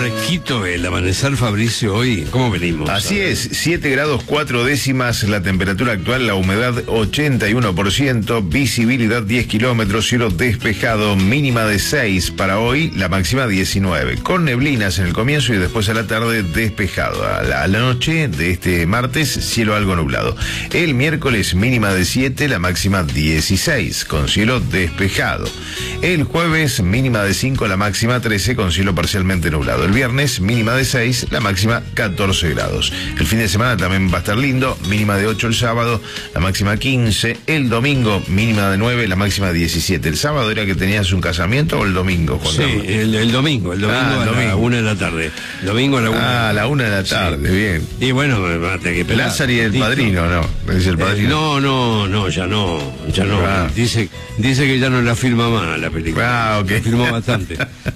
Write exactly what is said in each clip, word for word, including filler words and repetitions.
Fresquito el amanecer, Fabricio, hoy. ¿Cómo venimos? Así es, siete grados cuatro décimas la temperatura actual, la humedad ochenta y uno por ciento, visibilidad diez kilómetros, cielo despejado, mínima de seis para hoy, la máxima diecinueve, con neblinas en el comienzo y después a la tarde despejado. A la, a la noche de este martes, cielo algo nublado. El miércoles mínima de siete, la máxima dieciséis, con cielo despejado. El jueves mínima de cinco, la máxima trece, con cielo parcialmente nublado. El viernes mínima de seis, la máxima catorce grados. El fin de semana también va a estar lindo, mínima de ocho el sábado, la máxima quince. El domingo mínima de nueve, la máxima diecisiete. ¿El sábado era que tenías un casamiento o el domingo, Juan Sí, Carlos? el, el domingo, el domingo Ah, el a domingo. la una de la tarde. Domingo a la una. Ah, a la una de la tarde, Sí. bien. Y bueno, me va a tener que pelar. Lázaro y el Listo. padrino, ¿no? Me dice el Eh, padrino. no, no, no, ya no, ya no. Ah. Dice, dice que ya no la firma más la película. Ah, ok. La firmó bastante.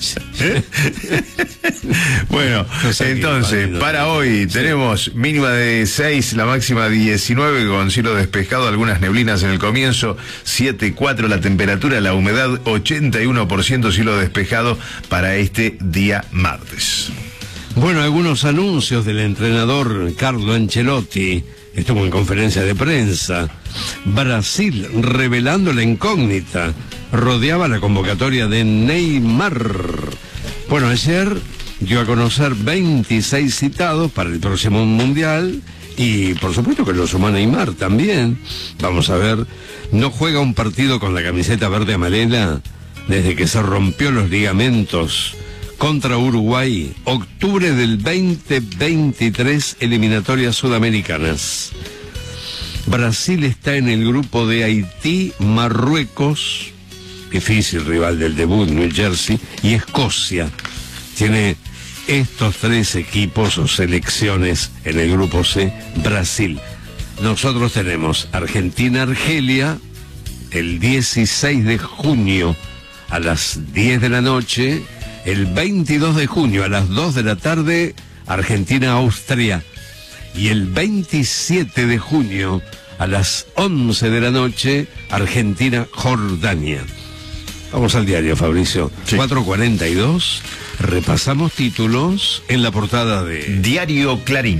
Bueno, No sé qué entonces, padrino. para hoy Sí. tenemos mínima de seis, la máxima diecinueve, con cielo despejado, algunas neblinas en el comienzo, siete cuatro la temperatura, la humedad ochenta y uno por ciento, cielo despejado para este día martes. Bueno, algunos anuncios del entrenador Carlo Ancelotti. Estuvo en conferencia de prensa. Brasil revelando la incógnita. Rodeaba la convocatoria de Neymar. Bueno, ayer dio a conocer veintiséis citados para el próximo Mundial. Y por supuesto que lo sumó Neymar también. Vamos a ver. No juega un partido con la camiseta verde amarela desde que se rompió los ligamentos contra Uruguay, octubre del veinte veintitrés, eliminatorias sudamericanas. Brasil está en el grupo de Haití, Marruecos, difícil rival del debut, New Jersey, y Escocia. Tiene estos tres equipos o selecciones en el grupo C, Brasil. Nosotros tenemos Argentina-Argelia el dieciséis de junio a las diez de la noche. El veintidós de junio a las dos de la tarde, Argentina-Austria. Y el veintisiete de junio a las once de la noche, Argentina-Jordania. Vamos al diario, Fabricio. Sí. cuatro cuarenta y dos. Repasamos títulos en la portada de... Diario Clarín.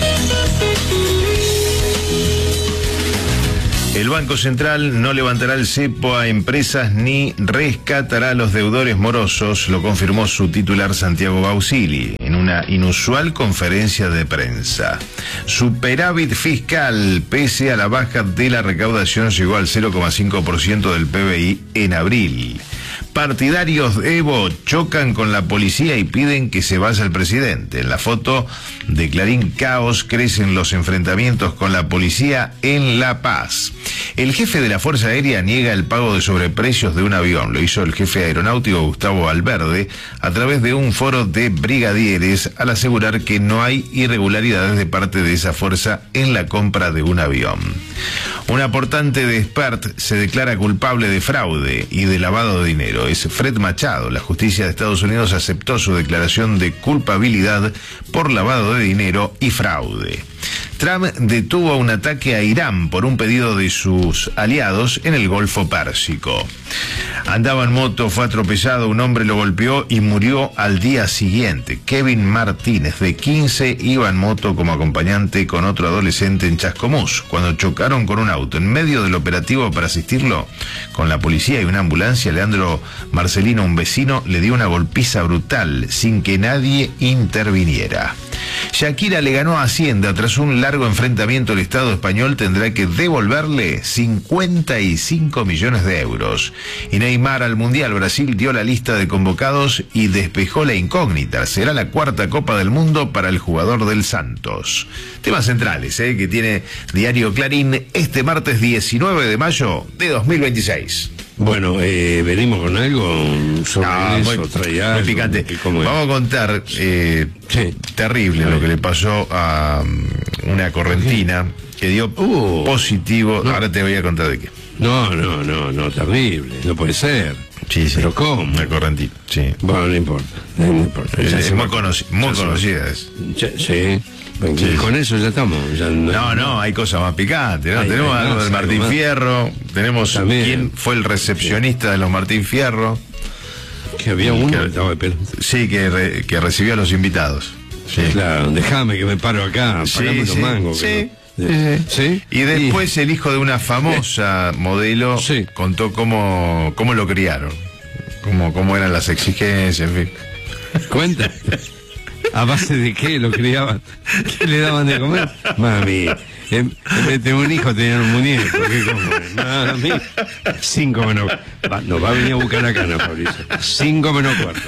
El Banco Central no levantará el cepo a empresas ni rescatará a los deudores morosos, lo confirmó su titular Santiago Bausili en una inusual conferencia de prensa. Superávit fiscal, pese a la baja de la recaudación, llegó al cero coma cinco por ciento del P B I en abril. Partidarios de Evo chocan con la policía y piden que se vaya el presidente. En la foto de Clarín, caos, crecen los enfrentamientos con la policía en La Paz. El jefe de la Fuerza Aérea niega el pago de sobreprecios de un avión. Lo hizo el jefe aeronáutico Gustavo Valverde a través de un foro de brigadieres al asegurar que no hay irregularidades de parte de esa fuerza en la compra de un avión. Un aportante de Spert se declara culpable de fraude y de lavado de dinero. Es Fred Machado. La justicia de Estados Unidos aceptó su declaración de culpabilidad por lavado de dinero y fraude. Trump detuvo un ataque a Irán por un pedido de sus aliados en el Golfo Pérsico. Andaba en moto, fue atropellado, un hombre lo golpeó y murió al día siguiente. Kevin Martínez, de quince, iba en moto como acompañante con otro adolescente en Chascomús, cuando chocaron con un auto. En medio del operativo para asistirlo con la policía y una ambulancia, Leandro Marcelino, un vecino, le dio una golpiza brutal sin que nadie interviniera. Shakira le ganó a Hacienda. Tras un largo enfrentamiento, el Estado español tendrá que devolverle cincuenta y cinco millones de euros. Y Neymar al Mundial. Brasil dio la lista de convocados y despejó la incógnita. Será la cuarta Copa del Mundo para el jugador del Santos. Temas centrales, ¿eh? que tiene Diario Clarín este martes diecinueve de mayo de dos mil veintiséis. Bueno, eh, venimos con algo sobre No, eso, muy, trae muy algo, picante. ¿cómo es? Vamos a contar, eh, Sí. terrible lo que le pasó a um, una correntina que dio Uh, positivo. no. Ahora te voy a contar de qué. No, no, no, no, terrible, no puede ser. Sí, sí. ¿Pero cómo? Una correntina, sí. Bueno, no importa, no importa. Es, Ya es se muy, va. conoci- muy Ya se va. conocida. Es. Ya- sí. Sí. Con eso ya estamos. Ya No, no, hay cosas más picantes, ¿no? Hay- tenemos hay algo más, del algo Martín más. Fierro, tenemos También. quién fue el recepcionista de los Martín Fierro. Que había uno que estaba de Sí, que, re, que recibía a los invitados. Sí. Claro, déjame que me paro acá, sí, pagame los sí, mangos. Sí. Que no. ¿Sí? ¿Sí? Y después y... el hijo de una famosa modelo sí. contó cómo, cómo lo criaron, cómo, cómo eran las exigencias, en fin. Cuenta. ¿A base de qué lo criaban? ¿Qué le daban de comer? Mami, en vez de un hijo tenían un muñeco. ¿Qué comen? Mami, cinco menos... Va, nos va a venir a buscar la cana, Fabricio. Cinco menos cuarto.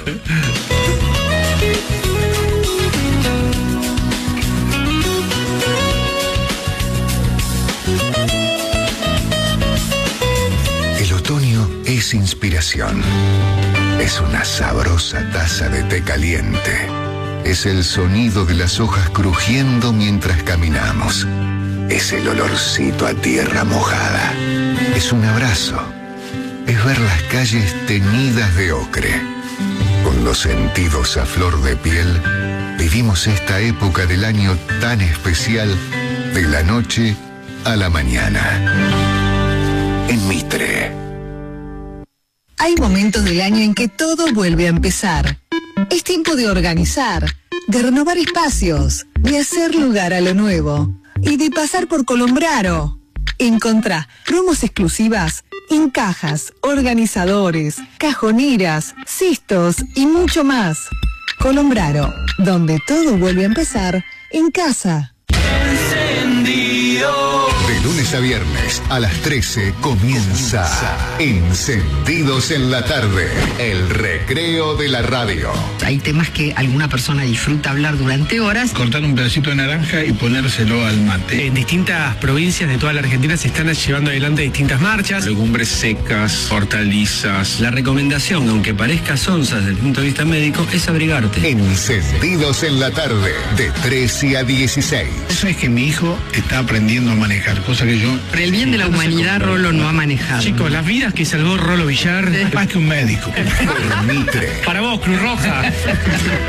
El otoño es inspiración. Es una sabrosa taza de té caliente. Es el sonido de las hojas crujiendo mientras caminamos. Es el olorcito a tierra mojada. Es un abrazo. Es ver las calles teñidas de ocre. Con los sentidos a flor de piel, vivimos esta época del año tan especial, de la noche a la mañana. En Mitre. Hay momentos del año en que todo vuelve a empezar. Es tiempo de organizar, de renovar espacios, de hacer lugar a lo nuevo y de pasar por Colombraro. Encontrá promos exclusivas en cajas, organizadores, cajoneras, cistos y mucho más. Colombraro, donde todo vuelve a empezar en casa. Encendido. De lunes a viernes a las trece comienza Encendidos en la tarde, el recreo de la radio. Hay temas que alguna persona disfruta hablar durante horas. Cortar un pedacito de naranja y ponérselo al mate. En distintas provincias de toda la Argentina se están llevando adelante distintas marchas. Legumbres secas, hortalizas. La recomendación, aunque parezca sonsa desde el punto de vista médico, es abrigarte. Encendidos en la tarde, de trece a dieciséis. Eso es que mi hijo está aprendiendo a manejar, cosa que yo... Por el bien de la humanidad, Rolo no ha manejado. Chicos, las vidas que salvó Rolo Villar... Más que un médico. Mitre. Para vos, Cruz Roja.